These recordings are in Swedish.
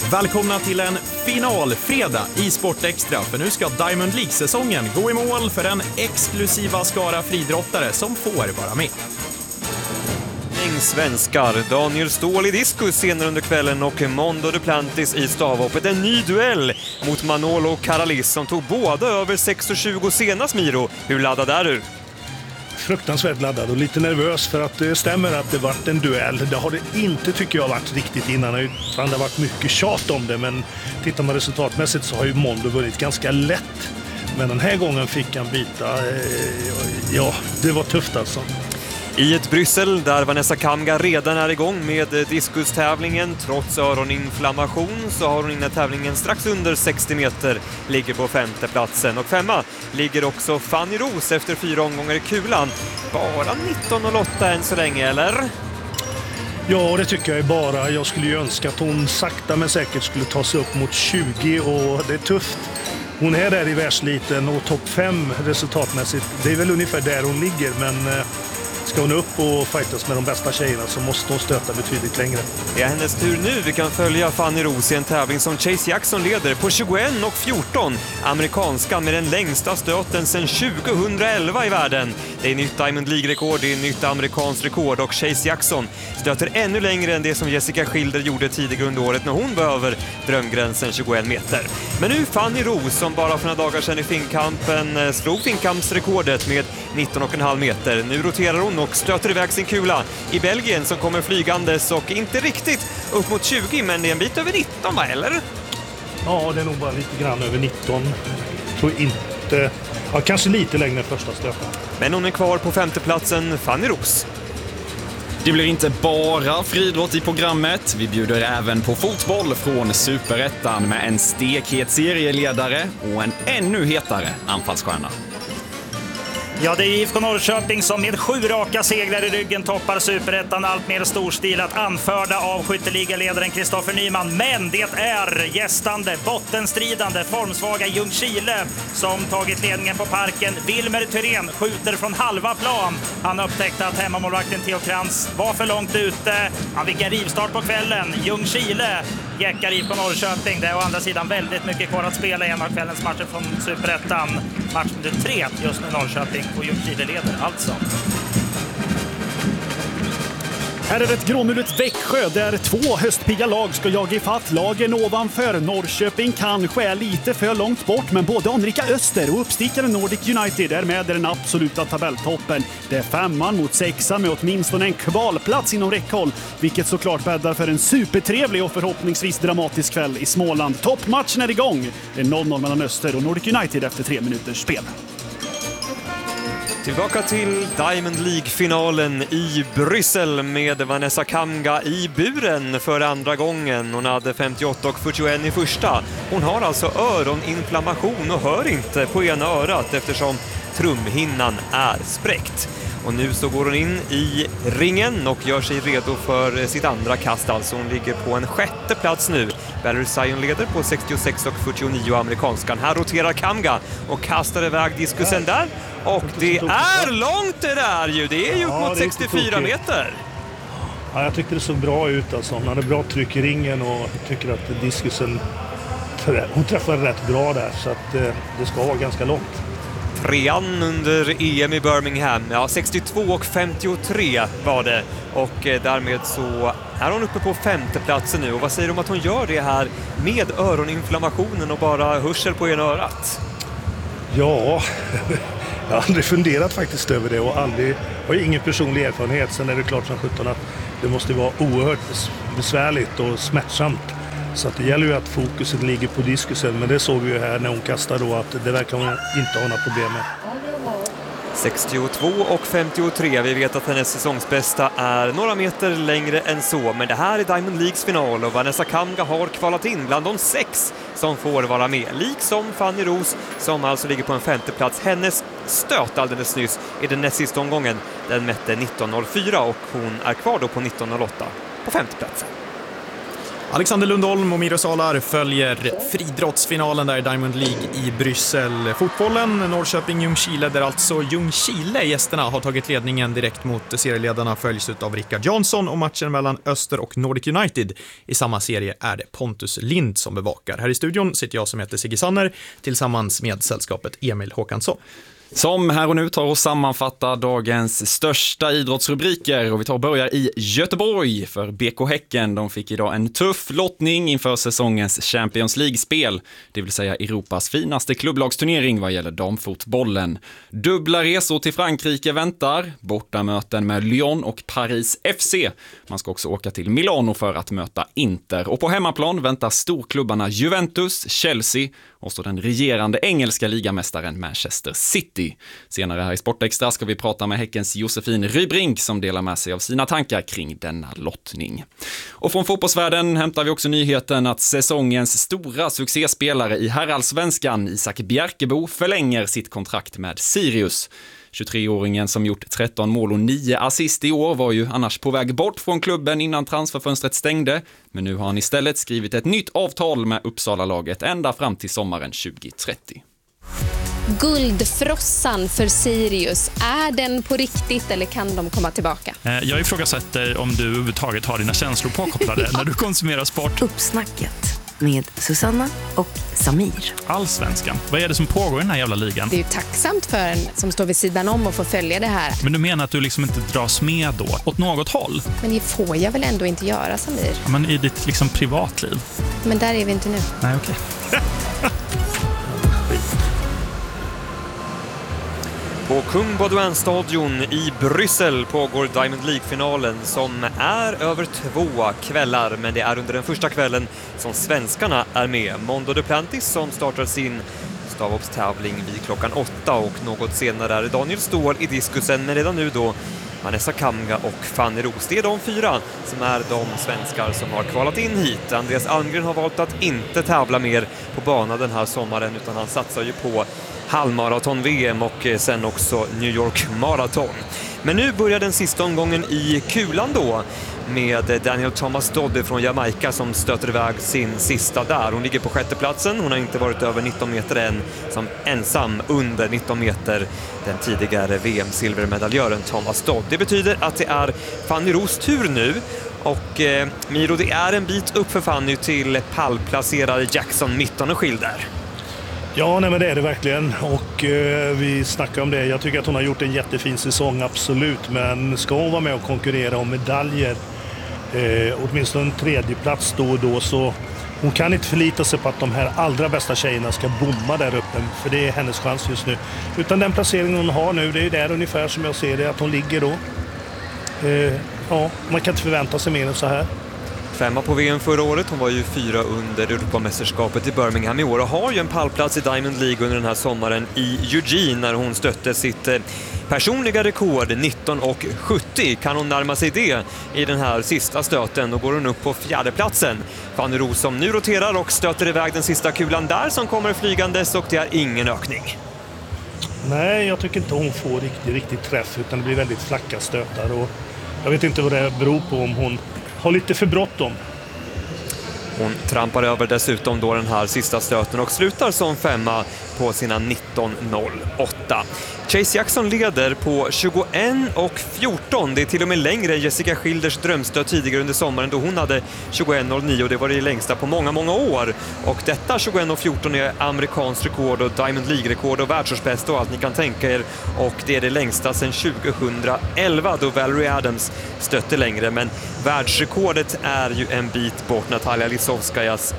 Välkomna till en finalfredag i Sportextra, för nu ska Diamond League-säsongen gå i mål för den exklusiva skara fridrottare som får vara med. Svenskar, Daniel Ståhl i diskus senare under kvällen och Mondo Duplantis i stavhoppet. En ny duell mot Manolo Caralis som tog båda över 6,20 senast, Miro. Hur laddad är du? Fruktansvärt laddad och lite nervös, för att det stämmer att det varit en duell. Det har det inte, tycker jag, varit riktigt innan. Det har varit mycket tjat om det, men tittar man resultatmässigt så har ju Mondo vunnit ganska lätt. Men den här gången fick han bita. Ja, det var tufft alltså. I ett Bryssel där Vanessa Kamga redan är igång med diskustävlingen. Trots öroninflammation så har hon inne tävlingen strax under 60 meter, ligger på 5:e platsen. Och 5:a ligger också Fanny Roos efter 4 omgångar i kulan. Bara 19,08 än så länge, eller? Ja, det tycker jag är bara. Jag skulle ju önska att hon sakta men säkert skulle ta sig upp mot 20, och det är tufft. Hon är där i världsliten och topp 5 resultatmässigt. Det är väl ungefär där hon ligger, men ska hon upp och fightas med de bästa tjejerna så måste hon stöta betydligt längre. Det är hennes tur nu. Vi kan följa Fanny Roos i en tävling som Chase Jackson leder på 21,14. Amerikanska med den längsta stöten sedan 2011 i världen. Det är nytt Diamond League-rekord, det är nytt amerikanskt rekord, och Chase Jackson stöter ännu längre än det som Jessica Schilder gjorde tidigare under året när hon var över drömgränsen 21 meter. Men nu Fanny Roos, som bara för några dagar sedan i finkampen slog finkampsrekordet med 19,5 meter. Nu roterar hon och stöter iväg sin kula i Belgien som kommer flygandes och inte riktigt upp mot 20, men det är en bit över 19, va, eller? Ja, det är nog bara lite grann över 19. Jag tror inte... Ja, kanske lite längre första stöten. Men hon är kvar på 5:e platsen, Fanny Roos. Det blir inte bara friidrott i programmet. Vi bjuder även på fotboll från Superettan med en stekhet serieledare och en ännu hetare anfallsstjärna. Ja, det är IFK Norrköping som med 7 raka segrar i ryggen toppar Superettan, allt mer storstilat anförda av skytteligaledaren Kristoffer Nyman. Men det är gästande, bottenstridande, formsvaga Ljungskile som tagit ledningen på Parken. Wilmer Thyrén skjuter från halva plan. Han upptäckte att hemmamålvakten Theo Krantz var för långt ute. Han fick en rivstart på kvällen. Ljungskile jäckar IFK Norrköping. Det är å andra sidan väldigt mycket kvar att spela i en av kvällens matcher från Superettan. Match nummer 3 just nu Norrköping och Ljungskile leder alltså. Här är ett gråmulet Växjö där 2 höstpigga lag ska jaga ifatt lagen ovanför. Norrköping kanske är lite för långt bort, men både Anrika Öster och uppstickaren Nordic United är med i den absoluta tabelltoppen. Det är 5:an mot 6:an med åtminstone en kvalplats inom räckhåll, vilket såklart bäddar för en supertrevlig och förhoppningsvis dramatisk kväll i Småland. Toppmatchen är igång. Det är 0-0 mellan Öster och Nordic United efter 3 minuters spel. Tillbaka till Diamond League-finalen i Bryssel med Vanessa Kamga i buren för andra gången. Hon hade 58,41 i första. Hon har alltså öroninflammation och hör inte på ena örat eftersom trumhinnan är spräckt. Och nu så går hon in i ringen och gör sig redo för sitt andra kast. Alltså hon ligger på en 6:e plats nu. Valerie Zion leder på 66,49 amerikanskan. Här roterar Kamga och kastar iväg diskusen där. Och det är långt det där ju. Det är ju upp mot 64 meter. Ja, jag tyckte det såg bra ut alltså. Hon hade bra tryck i ringen och jag tycker att diskusen... Hon träffade rätt bra där, så att det ska vara ganska långt. 3:an under EM i Birmingham. Ja, 62,53 var det. Och därmed så är hon uppe på 5:e platsen nu. Och vad säger du om att hon gör det här med öroninflammationen och bara hörsel på ena örat? Ja, jag har aldrig funderat faktiskt över det och har ingen personlig erfarenhet. Sen är det klart som 17 att det måste vara oerhört besvärligt och smärtsamt. Så att det gäller ju att fokuset ligger på diskusen, men det såg vi ju här när hon kastade då att det verkar hon inte ha några problem med. 62,53. Vi vet att hennes säsongsbästa är några meter längre än så, men det här är Diamond Leagues final och Vanessa Kamga har kvalat in bland de 6 som får vara med. Liksom Fanny Roos som alltså ligger på en 5:e plats. Hennes stöt alldeles nyss i den näst sista omgången. Den mätte 19,04 och hon är kvar då på 19,08 på 5:e platsen. Alexander Lundholm och Miro Salar följer friidrottsfinalen där i Diamond League i Bryssel. Fotbollen, Norrköping-Ljungskile, där alltså Ljungskile, gästerna, har tagit ledningen direkt mot serieledarna, följs av Rickard Jansson, och matchen mellan Öster och Nordic United i samma serie är det Pontus Lind som bevakar. Här i studion sitter jag som heter Sigge Sanner tillsammans med sällskapet Emil Håkansson. Som här och nu tar och sammanfattar dagens största idrottsrubriker, och vi tar och börjar i Göteborg för BK Häcken. De fick idag en tuff lottning inför säsongens Champions League-spel, det vill säga Europas finaste klubblagsturnering vad gäller damfotbollen. Dubbla resor till Frankrike väntar, bortamöten med Lyon och Paris FC. Man ska också åka till Milano för att möta Inter, och på hemmaplan väntar storklubbarna Juventus, Chelsea och så den regerande engelska ligamästaren Manchester City. Senare här i Sportextra ska vi prata med Häckens Josefin Rybrink som delar med sig av sina tankar kring denna lottning. Och från fotbollsvärlden hämtar vi också nyheten att säsongens stora succéspelare i herrallsvenskan, Isak Bjerkebo, förlänger sitt kontrakt med Sirius. 23-åringen som gjort 13 mål och 9 assist i år var ju annars på väg bort från klubben innan transferfönstret stängde. Men nu har han istället skrivit ett nytt avtal med Uppsala-laget ända fram till sommaren 2030. Guldfrossan för Sirius, är den på riktigt eller kan de komma tillbaka? Jag ifrågasätter om du överhuvudtaget har dina känslor påkopplade när du konsumerar sport. Uppsnacket med Susanna och Samir. Allsvenskan. Vad är det som pågår i den här jävla ligan? Det är ju tacksamt för en som står vid sidan om och får följa det här. Men du menar att du liksom inte dras med då? Åt något håll? Men det får jag väl ändå inte göra, Samir? Ja, men i ditt liksom privatliv? Men där är vi inte nu. Nej, okej. På Kung Baudouin-stadion i Bryssel pågår Diamond League-finalen som är över 2 kvällar, men det är under den första kvällen som svenskarna är med. Mondo Duplantis som startar sin stavhoppstävling vid klockan 8, och något senare är Daniel Ståhl i diskusen, men redan nu då Vanessa Kamga och Fanny Roos. Det är de 4 som är de svenskar som har kvalat in hit. Andreas Almgren har valt att inte tävla mer på banan den här sommaren, utan han satsar ju på halvmaraton-VM och sen också New York Marathon. Men nu börjar den sista omgången i kulan då med Daniel Thomas Dodd från Jamaica som stöter iväg sin sista där. Hon ligger på 6:e platsen. Hon har inte varit över 19 meter än, som ensam under 19 meter den tidigare VM-silvermedaljören Thomas Dodd. Det betyder att det är Fanny Roos tur nu. Och Miro, det är en bit upp för Fanny till pallplacerade Jackson 19 och skild där. Ja, nej, men det är det verkligen, och vi snackar om det. Jag tycker att hon har gjort en jättefin säsong, absolut, men ska hon vara med och konkurrera om medaljer, åtminstone en 3:e plats då och då, så hon kan inte förlita sig på att de här allra bästa tjejerna ska bomma där uppe, för det är hennes chans just nu. Utan den placeringen hon har nu, det är där ungefär som jag ser det, att hon ligger då. Ja, man kan inte förvänta sig mer än så här. 5 på VM förra året, hon var ju 4 under Europamästerskapet i Birmingham i år och har ju en pallplats i Diamond League under den här sommaren i Eugene när hon stötte sitt personliga rekord 19,70. Kan hon närma sig det i den här sista stöten, då går hon upp på 4:e platsen. Fanny Roos som nu roterar och stöter iväg den sista kulan där som kommer flygandes, och det är ingen ökning. Nej, jag tycker inte hon får riktigt träff, utan det blir väldigt flacka stötar, och jag vet inte vad det beror på, om hon har lite för bråttom. Hon trampar över dessutom då den här sista stöten och slutar som 5:a på sina 19,08. Chase Jackson leder på 21,14. Det är till och med längre än Jessica Schilders drömstöt tidigare under sommaren då hon hade 21,09, och det var det längsta på många år. Och detta 21,14 är amerikansk rekord och Diamond League-rekord och världsårsbästa och allt ni kan tänka er. Och det är det längsta sedan 2011 då Valerie Adams stötte längre. Men världsrekordet är ju en bit bort, Natalia Lisovskajas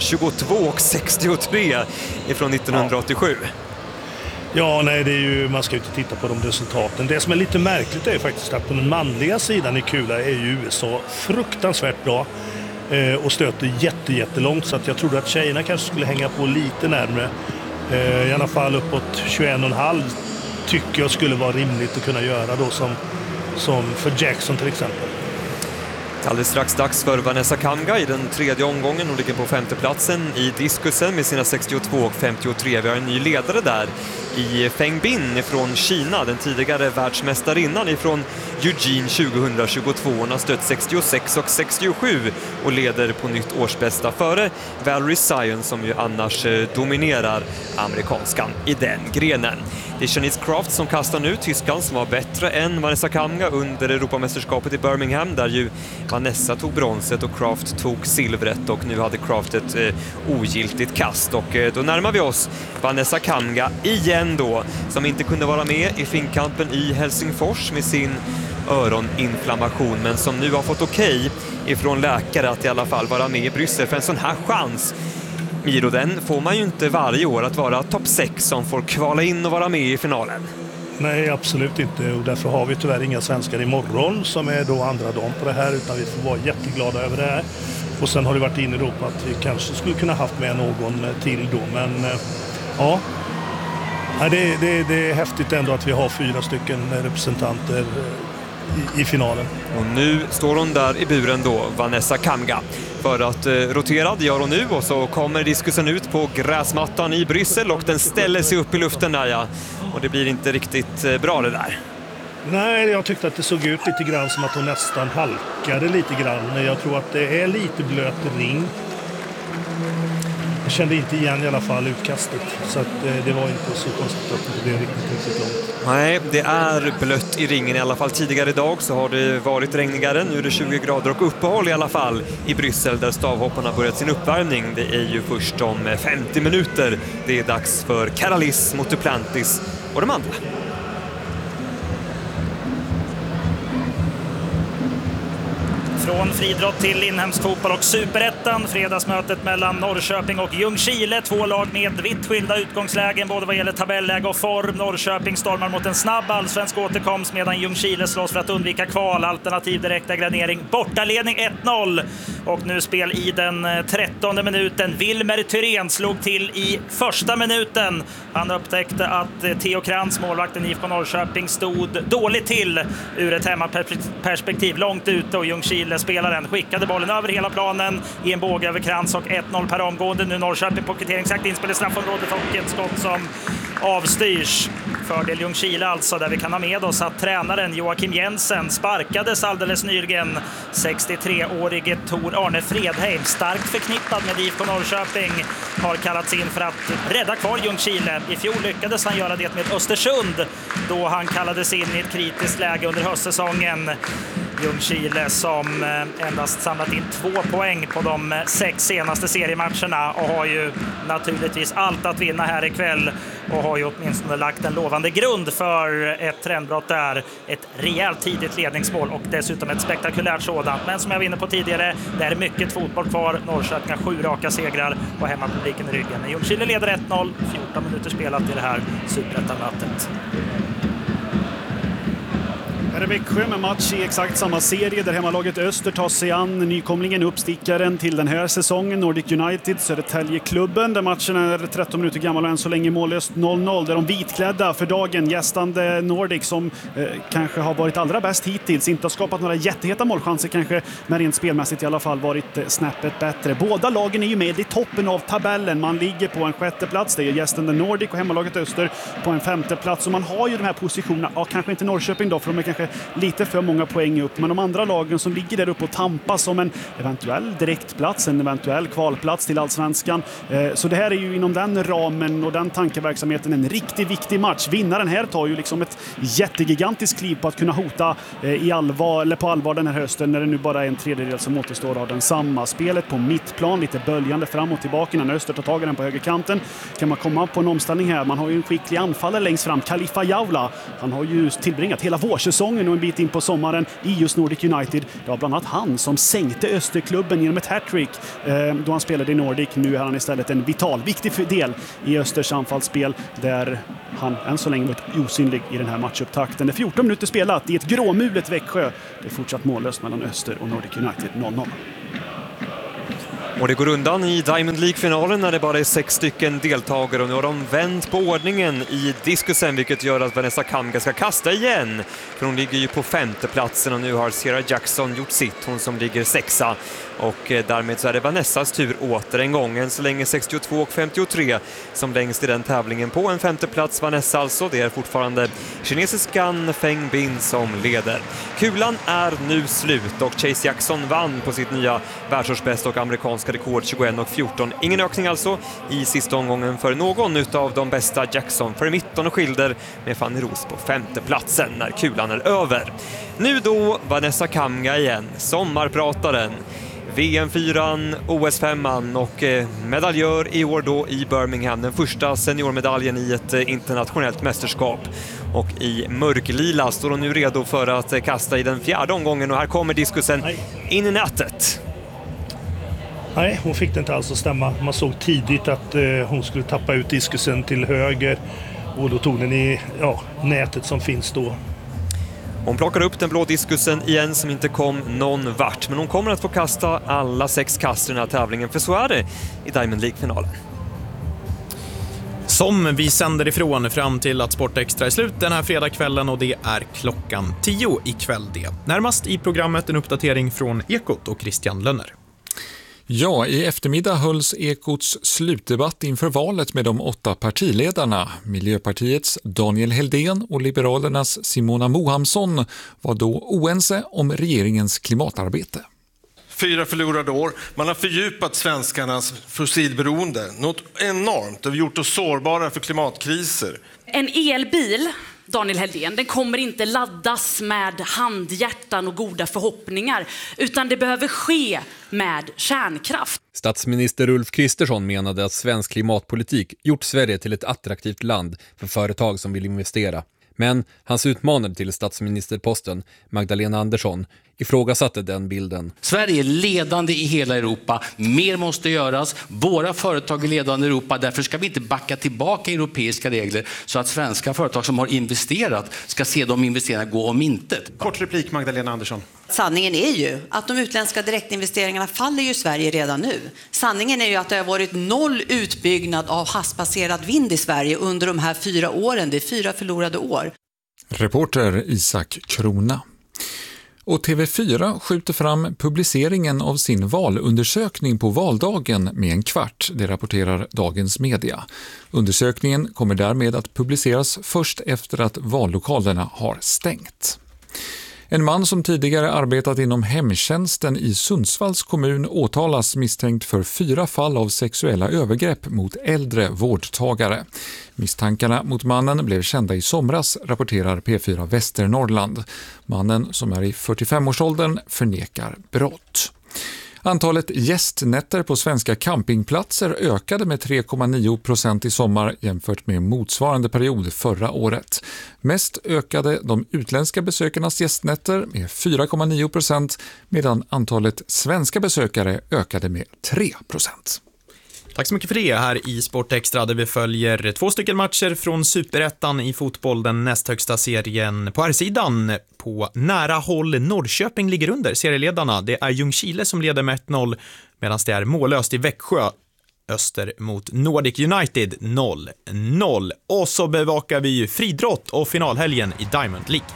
22,63 ifrån 1987. Ja, nej, det är ju, man ska ju inte titta på de resultaten. Det som är lite märkligt är ju faktiskt att på den manliga sidan i kula är ju USA fruktansvärt bra och stöter jättelångt, så att jag trodde att tjejerna kanske skulle hänga på lite närmare. I alla fall uppåt 21,5 tycker jag skulle vara rimligt att kunna göra då, som för Jackson till exempel. Alldeles strax dags för Vanessa Kamga i den 3:e omgången. Hon ligger på 5:e platsen i diskusen med sina 62,53. Vi har en ny ledare där i Feng Bin från Kina, den tidigare världsmästarinnan ifrån Eugene 2022. Hon har stött 66 och 67 och leder på nytt årsbästa före Valerie Sion som ju annars dominerar amerikanskan i den grenen. Det är Shanice Kraft som kastar nu, tyskan som var bättre än Vanessa Kamga under Europamästerskapet i Birmingham där ju Vanessa tog bronset och Kraft tog silvret, och nu hade Kraft ett ogiltigt kast, och då närmar vi oss Vanessa Kamga igen då, som inte kunde vara med i finkampen i Helsingfors med sin öroninflammation, men som nu har fått okej ifrån läkare att i alla fall vara med i Bryssel för en sån här chans. Miro, den får man ju inte varje år, att vara topp 6 som får kvala in och vara med i finalen. Nej, absolut inte, och därför har vi tyvärr inga svenskar imorgon som är då andra dagen på det här, utan vi får vara jätteglada över det här. Och sen har det varit in i Europa att vi kanske skulle kunna haft med någon till då, men ja, det är häftigt ändå att vi har 4 stycken representanter i finalen. Och nu står hon där i buren då, Vanessa Kamga. För att rotera, det gör hon nu, och så kommer diskusen ut på gräsmattan i Bryssel och den ställer sig upp i luften där, ja. Och det blir inte riktigt bra det där. Nej, jag tyckte att det såg ut lite grann som att hon nästan halkade lite grann. Men jag tror att det är lite blöt ring. Jag kände inte igen i alla fall utkastet, så att det var inte så konstigt att det blev riktigt långt. Nej, det är blött i ringen i alla fall. Tidigare idag så har det varit regnigare. Nu är det 20 grader och uppehåll i alla fall i Bryssel där stavhopparna börjat sin uppvärmning. Det är ju först om 50 minuter. Det är dags för Karalis mot Duplantis och de andra. Från friidrott till inhemsk fotboll och superettan. Fredagsmötet mellan Norrköping och Ljungskile. 2 lag med vitt skilda utgångslägen både vad gäller tabelläge och form. Norrköping stormar mot en snabb allsvensk återkomst medan Ljungskile slåss för att undvika kval. Alternativ direkta gradering. Bortaledning 1-0. Och nu spel i den 13:e minuten. Wilmer Thyrén slog till i första minuten. Han upptäckte att Theo Krantz, målvakten IFK Norrköping, stod dåligt till ur ett hemmaperspektiv långt ute, och Ljungskile spelaren skickade bollen över hela planen i en båge över Krantz och 1-0 per omgående. Nu Norrköping på kvitteringsakt, inspel i straffområdet och ett skott som avstyrs. Fördel Ljungskile alltså, där vi kan ha med oss att tränaren Joakim Jensen sparkades alldeles nyligen. 63-årige Tor Arne Fredheim, starkt förknippad med IFK Norrköping, har kallats in för att rädda kvar Ljungskile. I fjol lyckades han göra det med Östersund då han kallades in i ett kritiskt läge under höstsäsongen. Ljungskile som endast samlat in 2 poäng på de 6 senaste seriematcherna och har ju naturligtvis allt att vinna här ikväll och har ju åtminstone lagt en lovande grund för ett trendbrott där. Ett rejält tidigt ledningsmål och dessutom ett spektakulärt sådant. Men som jag var inne på tidigare, det är mycket fotboll kvar. Norrköping har 7 raka segrar och hemmapubliken i ryggen. Ljungskile leder 1-0, 14 minuter spelat i det här superettamötet. Här är Växjö med match i exakt samma serie där hemmalaget Öster tar sig an nykomlingen, uppstickaren till den här säsongen, Nordic United, Södertäljeklubben, där matchen är 13 minuter gammal och än så länge mållöst 0-0, där de vitklädda för dagen gästande Nordic som kanske har varit allra bäst hittills, inte har skapat några jätteheta målchanser kanske, men rent spelmässigt i alla fall varit snäppet bättre. Båda lagen är ju med i toppen av tabellen, man ligger på en 6:e plats, det är gästande Nordic och hemmalaget Öster på en 5:e plats, och man har ju de här positionerna, ja, kanske inte Norrköping då, för de är kanske lite för många poäng upp, men de andra lagen som ligger där uppe och tampas om en eventuell direktplats, en eventuell kvalplats till Allsvenskan. Så det här är ju inom den ramen och den tankeverksamheten en riktigt viktig match. Vinnaren här tar ju liksom ett jättegigantiskt kliv på att kunna hota i allvar, eller på allvar den här hösten, när det nu bara är en tredjedel som återstår av den samma. Spelet på mittplan, lite böljande fram och tillbaka innan Öster tar tag i den på högerkanten. Kan man komma på en omställning här? Man har ju en skicklig anfallare längst fram, Khalifa Jaula. Han har ju tillbringat hela vårsäsongen och en bit in på sommaren i just Nordic United. Det var bland annat han som sänkte Österklubben genom ett hattrick då han spelade i Nordic. Nu är han istället en vital, viktig del i Östers anfallsspel, där han än så länge varit osynlig i den här matchupptakten. Det är 14 minuter spelat i ett gråmulet Växjö. Det är fortsatt mållöst mellan Öster och Nordic United 0-0. Och det går undan i Diamond League-finalen när det bara är 6 stycken deltagare, och nu har de vänt på ordningen i diskusen, vilket gör att Vanessa Kamga ska kasta igen. För hon ligger ju på 5:e platsen och nu har Sierra Jackson gjort sitt, hon som ligger 6:a. Och därmed så är det Vanessas tur åter en gång, än så länge 62,53 som längst i den tävlingen på en 5:e plats. Vanessa alltså, det är fortfarande kinesiskan Feng Bin som leder. Kulan är nu slut och Chase Jackson vann på sitt nya världsårsbästa och amerikanska rekord 21,14. Ingen ökning alltså i sista omgången för någon utav de bästa. Jackson för mitten och skilder med Fanny Ros på 5:e platsen när kulan är över. Nu då Vanessa Kamga igen, sommarprataren. VM-4, OS-5 och medaljör i år då i Birmingham. Den första seniormedaljen i ett internationellt mästerskap. Och i mörklila står hon nu redo för att kasta i den 4:e omgången. Och här kommer diskusen in i nätet. Nej, hon fick det inte alls att stämma. Man såg tidigt att hon skulle tappa ut diskusen till höger. Och då tog den i nätet som finns då. Hon plockar upp den blå diskusen igen som inte kom någon vart. Men hon kommer att få kasta alla 6 kast i den här tävlingen. För så är det i Diamond League-finalen. Som vi sänder ifrån fram till att Sport Extra är slut den här fredagskvällen, och det är klockan 10 ikväll det. Närmast i programmet en uppdatering från Ekot och Christian Lönner. Ja, i eftermiddag hölls Ekots slutdebatt inför valet med de 8 partiledarna. Miljöpartiets Daniel Heldén och Liberalernas Simona Mohamsson var då oense om regeringens klimatarbete. 4 förlorade år. Man har fördjupat svenskarnas fossilberoende. Något enormt. Det har gjort oss sårbara för klimatkriser. En elbil, Daniel Heldén, den kommer inte laddas med handhjärtan och goda förhoppningar, utan det behöver ske med kärnkraft. Statsminister Ulf Kristersson menade att svensk klimatpolitik gjort Sverige till ett attraktivt land för företag som vill investera. Men hans utmanare till statsministerposten, Magdalena Andersson, ifrågasatte den bilden. Sverige är ledande i hela Europa. Mer måste göras. Våra företag är ledande i Europa. Därför ska vi inte backa tillbaka europeiska regler så att svenska företag som har investerat ska se de investeringarna gå om intet. Kort replik, Magdalena Andersson. Sanningen är ju att de utländska direktinvesteringarna faller ju i Sverige redan nu. Sanningen är ju att det har varit 0 utbyggnad av havsbaserad vind i Sverige under de här 4 åren. Det är 4 förlorade år. Reporter Isak Krona. Och TV4 skjuter fram publiceringen av sin valundersökning på valdagen med en kvart, det rapporterar Dagens Media. Undersökningen kommer därmed att publiceras först efter att vallokalerna har stängt. En man som tidigare arbetat inom hemtjänsten i Sundsvalls kommun åtalas misstänkt för 4 fall av sexuella övergrepp mot äldre vårdtagare. Misstankarna mot mannen blev kända i somras, rapporterar P4 Västernorrland. Mannen, som är i 45-årsåldern, förnekar brott. Antalet gästnätter på svenska campingplatser ökade med 3,9% i sommar jämfört med motsvarande period förra året. Mest ökade de utländska besökarnas gästnätter med 4,9% medan antalet svenska besökare ökade med 3%. Tack så mycket för det här i Sport Extra, där vi följer 2 stycken matcher från Superettan i fotboll, den näst högsta serien på R-sidan. På nära håll Norrköping ligger under serieledarna. Det är Ljungskile som leder med 1-0 medan det är mållöst i Växjö. Öster mot Nordic United 0-0. Och så bevakar vi friidrott och finalhelgen i Diamond League.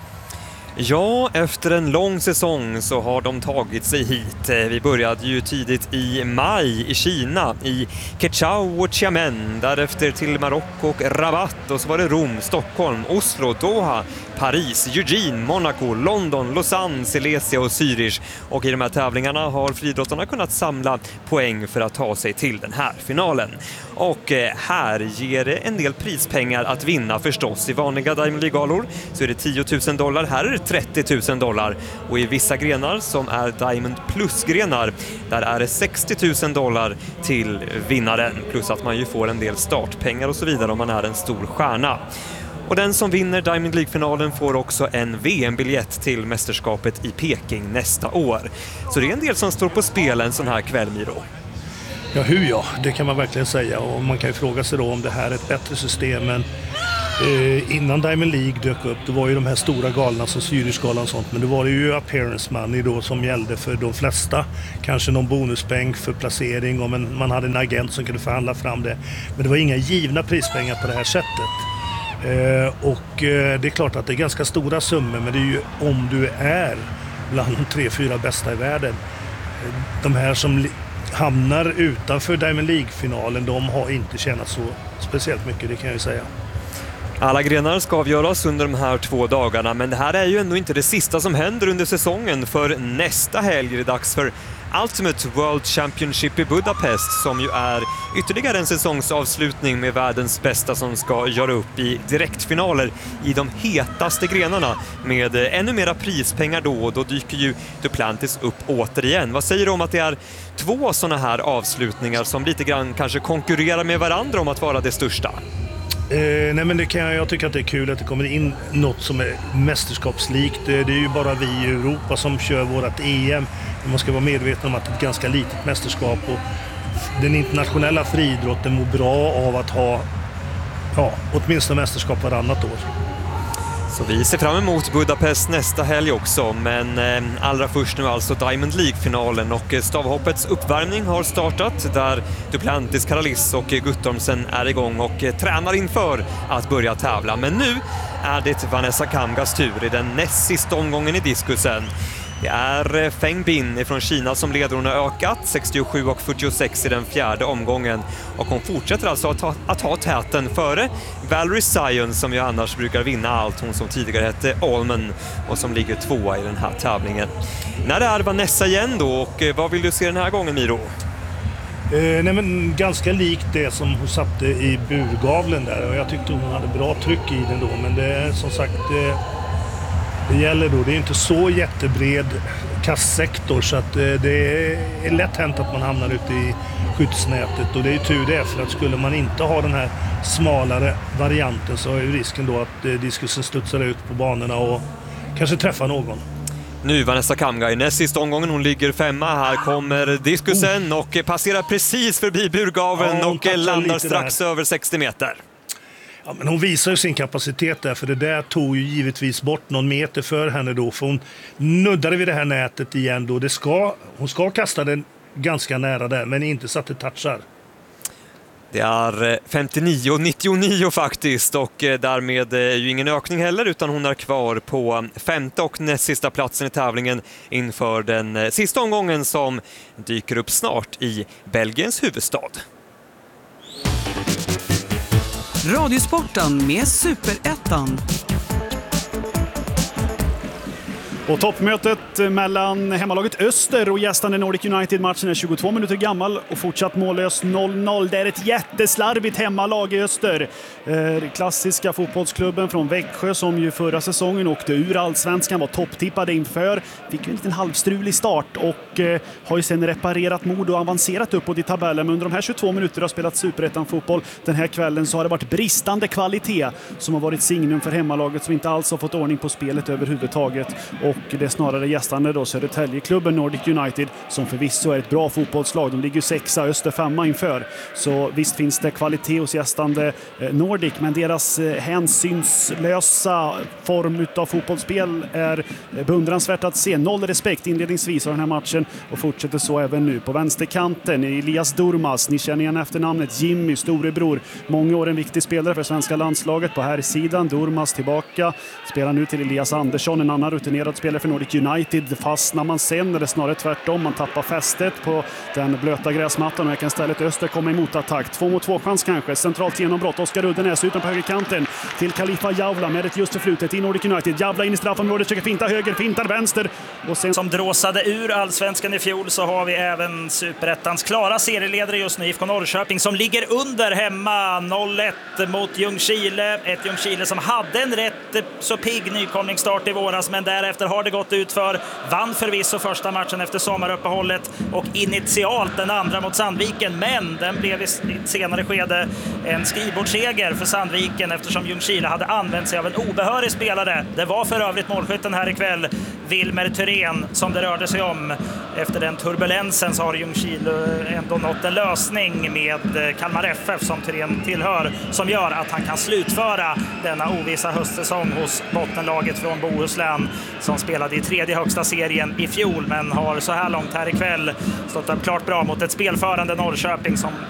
Ja, efter en lång säsong så har de tagit sig hit. Vi började ju tidigt i maj i Kina, i Quechao och Xiamen, därefter till Marocko och Rabat, och så var det Rom, Stockholm, Oslo, Doha, Paris, Eugene, Monaco, London, Lausanne, Silesia och Zürich. Och i de här tävlingarna har friidrottarna kunnat samla poäng för att ta sig till den här finalen. Och här ger det en del prispengar att vinna förstås. I vanliga Diamond League-galor så är det $10,000, här är det $30,000. Och i vissa grenar som är Diamond Plus-grenar, där är det $60,000 till vinnaren. Plus att man ju får en del startpengar och så vidare om man är en stor stjärna. Och den som vinner Diamond League-finalen får också en VM-biljett till mästerskapet i Peking nästa år. Så det är en del som står på spel en sån här kväll, Miro. Ja, det kan man verkligen säga. Och man kan ju fråga sig då om det här är ett bättre system än Innan Diamond League dök upp, det var ju de här stora galorna som Zürichgalan och sånt, men det var ju appearance money då som gällde för de flesta. Kanske någon bonuspeng för placering och man hade en agent som kunde förhandla fram det. Men det var inga givna prispengar på det här sättet. Det är klart att det är ganska stora summor, men det är ju om du är bland de 3-4 bästa i världen. De här som hamnar utanför Diamond League-finalen, de har inte tjänat så speciellt mycket, det kan jag ju säga. Alla grenar ska avgöras under de här 2 dagarna, men det här är ju ändå inte det sista som händer under säsongen, för nästa helg är det dags för Ultimate World Championship i Budapest, som ju är ytterligare en säsongsavslutning med världens bästa som ska göra upp i direktfinaler i de hetaste grenarna med ännu mera prispengar då, och då dyker ju Duplantis upp återigen. Vad säger du om att det är 2 sådana här avslutningar som lite grann kanske konkurrerar med varandra om att vara det största? Nej, men jag tycker att det är kul att det kommer in något som är mästerskapslikt. Det är ju bara vi i Europa som kör vårt EM. Man ska vara medveten om att det är ett ganska litet mästerskap, och den internationella friidrotten mår bra av att ha åtminstone mästerskap varannat år. Så vi ser fram emot Budapest nästa helg också, men allra först nu alltså Diamond League-finalen, och stavhoppets uppvärmning har startat där Duplantis, Karalis och Guttormsen är igång och tränar inför att börja tävla. Men nu är det Vanessa Kamgas tur i den näst sista omgången i diskusen. Det är Feng Bin från Kina som leder. Hon har ökat 67,46 i den 4:e omgången, och hon fortsätter alltså att ha täten före Valerie Sion, som ju annars brukar vinna allt, hon som tidigare hette Allman och som ligger 2:a i den här tävlingen. När det är Vanessa igen då, och vad vill du se den här gången, Miro? Nej, men ganska likt det som hon satte i burgavlen där, och jag tyckte hon hade bra tryck i den då, men det är som sagt det gäller då, det är inte så jättebred kastsektor, så att det är lätt hänt att man hamnar ute i skyddsnätet, och det är ju tur det, för att skulle man inte ha den här smalare varianten så är ju risken då att diskusen studsar ut på banorna och kanske träffar någon. Nu Vanessa Kamga i näst sista omgången, hon ligger 5:a. Här kommer diskusen och passerar precis förbi burgaveln och landar strax över 60 meter. Ja, men hon visar ju sin kapacitet där, för det där tog ju givetvis bort någon meter för henne då, för hon nuddade vid det här nätet igen då. Hon ska kasta den ganska nära där, men inte så att det touchar. Det är 59,99 faktiskt, och därmed är ju ingen ökning heller, utan hon är kvar på 5:e och näst sista platsen i tävlingen inför den sista omgången som dyker upp snart i Belgiens huvudstad. Radiosporten med Superettan. Och toppmötet mellan hemmalaget Öster och gästande Nordic United-matchen är 22 minuter gammal och fortsatt mållös 0-0. Det är ett jätteslarvigt hemmalag i Öster. Klassiska fotbollsklubben från Växjö som ju förra säsongen åkte ur Allsvenskan, var topptippade inför. Fick ju en liten halvstrulig start och har ju sen reparerat mod och avancerat uppåt i tabellen. Men under de här 22 minuter har spelat Superettan-fotboll den här kvällen, så har det varit bristande kvalitet som har varit signum för hemmalaget, som inte alls har fått ordning på spelet överhuvudtaget. Och det är snarare gästande då Södertäljeklubben Nordic United, som förvisso är ett bra fotbollslag. De ligger 6:a, Öster 5:a inför. Så visst finns det kvalitet hos gästande Nordic, men deras hänsynslösa form utav fotbollsspel är beundransvärt att se. 0 respekt inledningsvis av den här matchen och fortsätter så även nu. På vänsterkanten Elias Durmas, ni känner igen efternamnet, Jimmy, storebror. Många år en viktig spelare för svenska landslaget. På här sidan Durmas tillbaka, spelar nu till Elias Andersson, en annan rutinerad spelare för Nordic United. Fastnar man sen, eller snarare tvärtom, man tappar fästet på den blöta gräsmattan och jag kan istället Öster komma emot attack. 2-mot-2-chans kanske, centralt genombrott. Oskar Uddenäs utan på högerkanten till Khalifa Javla med ett just förflutet i Nordic United. Javla in i straffområdet, försöker finta höger, fintar vänster. Och sen som dråsade ur Allsvenskan i fjol, så har vi även Superettans klara serieledare just nu, IFK Norrköping, som ligger under hemma 0-1 mot Ljungskile. Ett Ljungskile som hade en rätt så pigg nykomlingsstart i våras, men därefter har det gått ut för. Vann förvisso första matchen efter sommaruppehållet och initialt den andra mot Sandviken, men den blev i senare skede en skrivbordsseger för Sandviken eftersom Ljungskile hade använt sig av en obehörig spelare. Det var för övrigt målskytten här ikväll, Wilmer Thyrén som det rörde sig om. Efter den turbulensen så har Ljungskile ändå nått en lösning med Kalmar FF som Thyrén tillhör, som gör att han kan slutföra denna ovissa höstsäsong hos bottenlaget från Bohuslän som spelade i tredje högsta serien i fjol, men har så här långt här ikväll stått upp klart bra mot ett spelförande Norrköping som